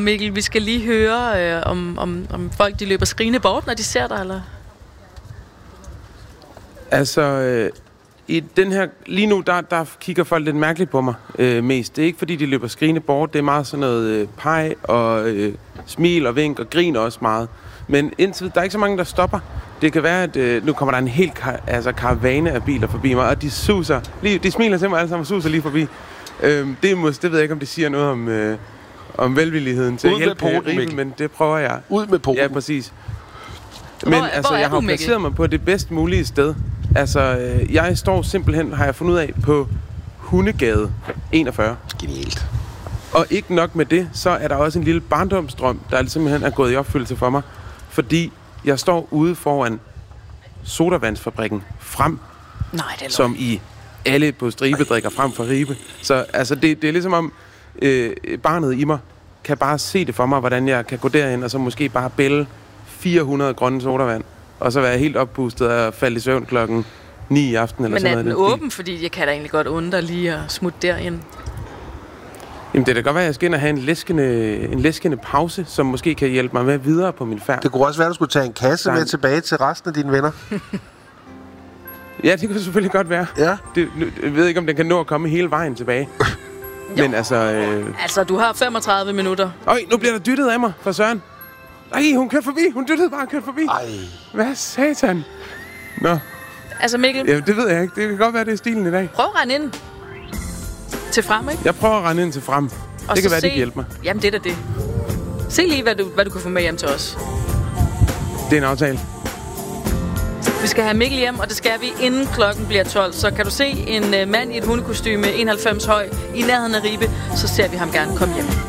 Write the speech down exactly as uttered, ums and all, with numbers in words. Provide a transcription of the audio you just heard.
Mikkel, vi skal lige høre, øh, om, om, om folk de løber skrigende bort, når de ser dig, eller? Altså, øh, i den her, lige nu, der, der kigger folk lidt mærkeligt på mig øh, mest. Det er ikke, fordi de løber skrigende bort. Det er meget sådan noget øh, peg og øh, smil og vink og grin også meget. Men indtil der er ikke så mange, der stopper. Det kan være, at øh, nu kommer der en hel kar- altså, karavane af biler forbi mig, og de suser, lige, de smiler til mig alle sammen og suser lige forbi. Øh, det, er mås- det ved jeg ikke, om det siger noget om, øh, om velvilligheden til at hjælpe Ribe, men det prøver jeg. Ud med poten. Ja, præcis. Hvor, men altså, hvor jeg har placeret mig på det bedst mulige sted. Altså, øh, jeg står simpelthen, har jeg fundet ud af, på Hundegade enogfyrre. Genialt. Og ikke nok med det, så er der også en lille barndomsdrøm, der simpelthen er gået i opfyldelse for mig. Fordi jeg står ude foran sodavandsfabrikken Frem. Nej, det er som i alle på Stribe drikker frem for Ribe. Så altså, det, det er ligesom om øh, barnet i mig kan bare se det for mig, hvordan jeg kan gå derind og så måske bare bælge fire hundrede grønne sodavand. Og så være helt oppustet og falde i søvn klokken ni i aften eller Men sådan er noget. den åben? Fordi jeg kan da egentlig godt undre lige at smutte derind. Jamen, det kan godt være, at jeg skal ind og have en læskende, en læskende pause, som måske kan hjælpe mig med videre på min færd. Det kunne også være, at du skulle tage en kasse med tilbage til resten af dine venner. Ja, det kan selvfølgelig godt være. Ja. Det, nu, jeg ved ikke, om den kan nå at komme hele vejen tilbage. Men altså... Øh... Altså, du har femogtredive minutter. Øj, nu bliver der dyttet af mig fra Søren. Ej, hun kørte forbi. Hun dyttede bare og kørte forbi. Ej. Hvad satan? Nå. Altså, Mikkel... Ja, det ved jeg ikke. Det kan godt være, det er stilen i dag. Prøv at rende ind til Frem, ikke? Jeg prøver at rende ind til Frem. Og det kan være, se... det kan hjælpe mig. Jamen, det er da det. Se lige, hvad du, hvad du kan få med hjem til os. Det er en aftale. Vi skal have Mikkel hjem, og det skal vi inden klokken bliver tolv. Så kan du se en uh, mand i et hundekostyme, enoghalvfems høj, i nærheden af Ribe, så ser vi ham gerne komme hjem.